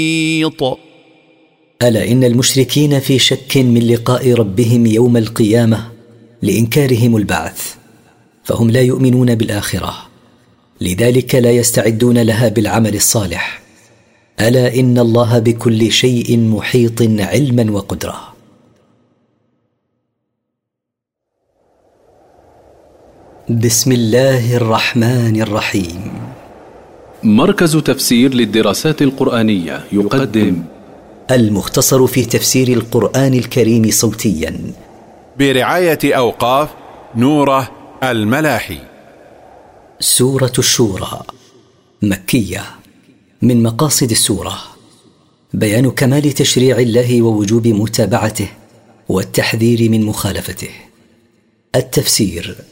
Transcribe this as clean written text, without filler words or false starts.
ألا إن المشركين في شك من لقاء ربهم يوم القيامة لإنكارهم البعث، فهم لا يؤمنون بالآخرة، لذلك لا يستعدون لها بالعمل الصالح. ألا إن الله بكل شيء محيط علما وقدرة. بسم الله الرحمن الرحيم. مركز تفسير للدراسات القرآنية يقدم المختصر في تفسير القرآن الكريم صوتيا برعاية أوقاف نوره الملاحي. سورة الشورى مكية. من مقاصد السورة بيان كمال تشريع الله ووجوب متابعته والتحذير من مخالفته. التفسير: